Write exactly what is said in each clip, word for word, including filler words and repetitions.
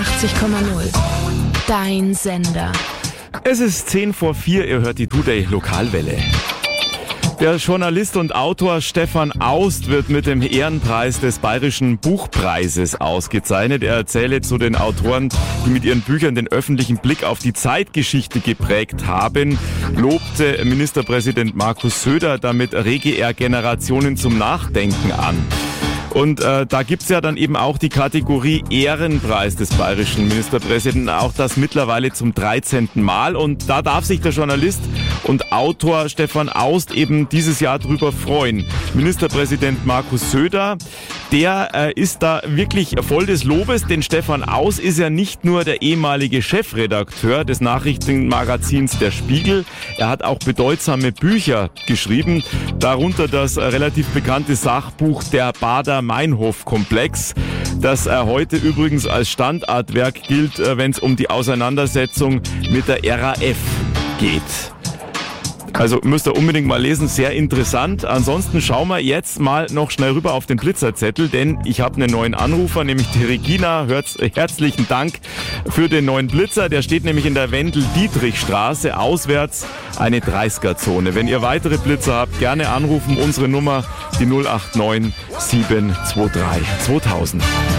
neunundachtzig Komma null. Dein Sender. Es ist zehn vor vier, ihr hört die Today Lokalwelle. Der Journalist und Autor Stefan Aust wird mit dem Ehrenpreis des Bayerischen Buchpreises ausgezeichnet. Er erzähle zu den Autoren, die mit ihren Büchern den öffentlichen Blick auf die Zeitgeschichte geprägt haben, lobte Ministerpräsident Markus Söder, damit rege er Generationen zum Nachdenken an. Und äh, da gibt's ja dann eben auch die Kategorie Ehrenpreis des bayerischen Ministerpräsidenten, auch das mittlerweile zum dreizehnten Mal. Und da darf sich der Journalist und Autor Stefan Aust eben dieses Jahr drüber freuen. Ministerpräsident Markus Söder, der äh, ist da wirklich voll des Lobes, denn Stefan Aust ist ja nicht nur der ehemalige Chefredakteur des Nachrichtenmagazins Der Spiegel, er hat auch bedeutsame Bücher geschrieben, darunter das äh, relativ bekannte Sachbuch Der Baader-Meinhof-Komplex, das äh, heute übrigens als Standardwerk gilt, äh, wenn es um die Auseinandersetzung mit der R A F geht. Also müsst ihr unbedingt mal lesen, sehr interessant. Ansonsten schauen wir jetzt mal noch schnell rüber auf den Blitzerzettel, denn ich habe einen neuen Anrufer, nämlich die Regina. Hört's, herzlichen Dank für den neuen Blitzer. Der steht nämlich in der Wendel-Dietrich-Straße, auswärts eine dreißiger-Zone. Wenn ihr weitere Blitzer habt, gerne anrufen. Unsere Nummer, die null acht neun sieben zwei drei zweitausend.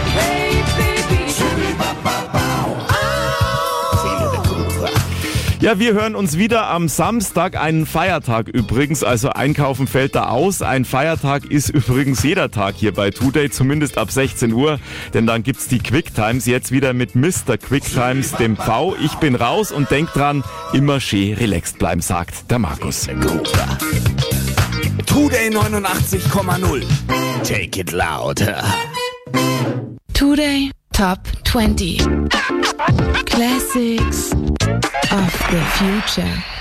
Ja, wir hören uns wieder am Samstag, einen Feiertag übrigens, also Einkaufen fällt da aus. Ein Feiertag ist übrigens jeder Tag hier bei Today, zumindest ab sechzehn Uhr, denn dann gibt's die Quicktimes, jetzt wieder mit Mister Quicktimes, dem Pfau. Ich bin raus und denk dran, immer schön relaxed bleiben, sagt der Markus. Today neunundachtzig Komma null. Take it loud. Today Top zwanzig. Classics of the Future.